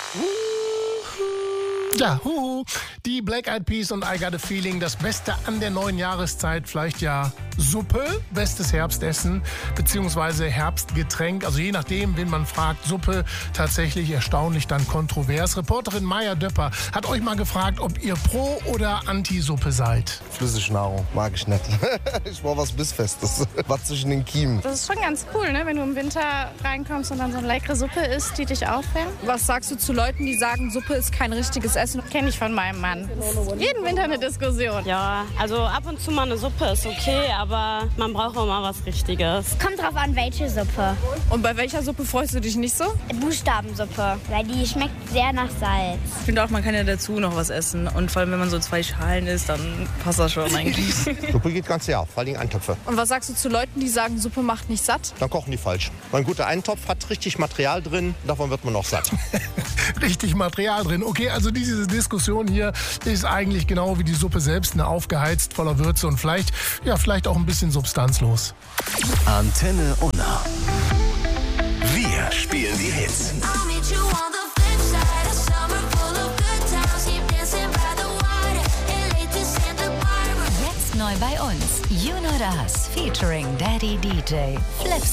Ja, die Black Eyed Peas und I Got a Feeling, das Beste an der neuen Jahreszeit, vielleicht ja Suppe, bestes Herbstessen, beziehungsweise Herbstgetränk, also je nachdem, wen man fragt, Suppe tatsächlich erstaunlich dann kontrovers. Reporterin Maya Döpper hat euch mal gefragt, ob ihr pro oder anti-Suppe seid. Flüssignahrung mag ich nicht. Ich brauche was Bissfestes, was zwischen den Kiemen. Das ist schon ganz cool, ne? Wenn du im Winter reinkommst und dann so eine leckere Suppe isst, die dich aufwärmt. Was sagst du zu Leuten, die sagen, Suppe ist kein richtiges Essen? Kenne ich von meinem Mann. Jeden Winter eine Diskussion. Ja, also ab und zu mal eine Suppe ist okay, aber man braucht auch mal was Richtiges. Kommt drauf an, welche Suppe. Und bei welcher Suppe freust du dich nicht so? Buchstabensuppe, weil die schmeckt sehr nach Salz. Ich finde auch, man kann ja dazu noch was essen. Und vor allem, wenn man so 2 Schalen isst, dann passt das schon eigentlich. Suppe geht ganz Jahr, vor allem Eintöpfe. Und was sagst du zu Leuten, die sagen, Suppe macht nicht satt? Dann kochen die falsch. Weil ein guter Eintopf hat richtig Material drin, davon wird man noch satt. Richtig Material drin. Okay, also diese Diskussion hier ist eigentlich genau wie die Suppe selbst, eine aufgeheizt, voller Würze und vielleicht auch ein bisschen substanzlos. Antenne Unna. Wir spielen die Hits. Jetzt neu bei uns. You Know Das featuring Daddy DJ. Flip